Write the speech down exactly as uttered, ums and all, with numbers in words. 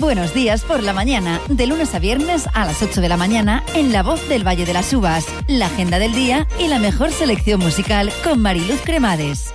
Buenos días por la mañana, de lunes a viernes a las ocho de la mañana en La Voz del Valle de las Uvas, la agenda del día y la mejor selección musical con Mariluz Cremades.